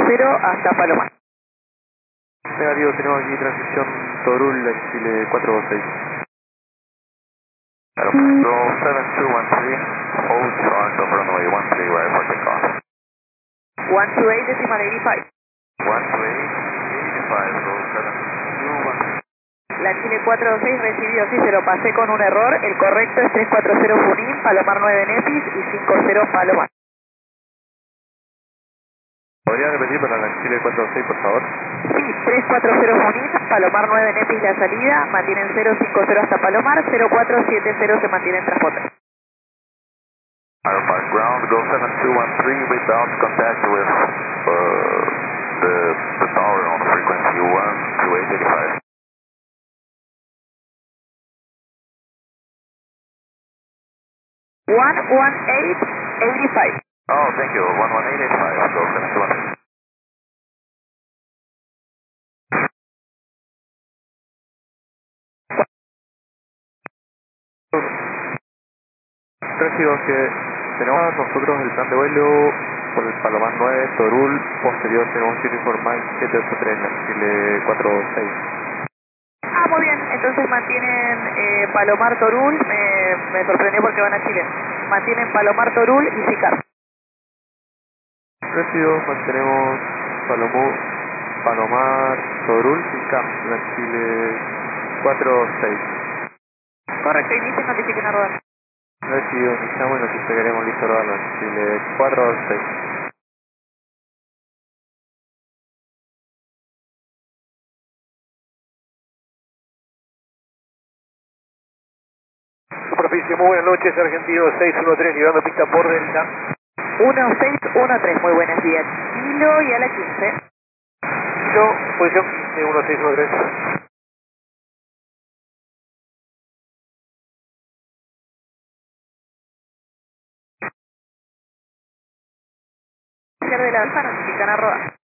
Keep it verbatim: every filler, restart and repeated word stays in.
cero hasta Palomar. Negativo, tenemos aquí transición Torul a Chile cuatro dos seis. Go seven two one three, hold short of runway one three right for takeoff. one two eight decimal eighty-five. one two eight, eighty-five, go seven two one three. La Chile cuatro dos seis recibido, sí, se lo pasé con un error. El correcto es tres cuatro cero Junín, Palomar nueve Nepis y cinco cero Palomar. ¿Podría repetir para la Chile cuatro dos seis, por favor? Sí, tres cuatro cero Junín, Palomar nueve Nepis la salida, mantienen cero cinco cero hasta Palomar, cero cuatro siete cero se mantiene en transporte. Aeropark ground, go seven two one three without contact with uh, the, the tower on frequency one two eight eighty-five. one one eight eighty-five. Oh, thank you, one one eight eighty-five, go seven two one three. Recibo que tenemos nosotros el plan de vuelo por el Palomar nueve, Torul, posterior tenemos que informar siete ocho tres, la Chile cuatro dos seis. Ah, muy bien, entonces mantienen eh, Palomar Torul, me, me sorprendió porque van a Chile. Mantienen Palomar Torul y Sicar. Recibo, mantenemos Palomar, Palomar, Torul y Camp, la Chile cuatro seis. Correcto, inicien, notifiquen a rodar. Recibo, iniciamos y notificaremos listo rodar la Chile cuatro seis. Superficie, muy buenas noches, Argentino seis uno tres, llegando pista por Delta. uno seis uno tres, muy buenos días. Kilo y a la quince. Kilo, posición quince, uno seis uno tres. De la alfa, notifican a rodar.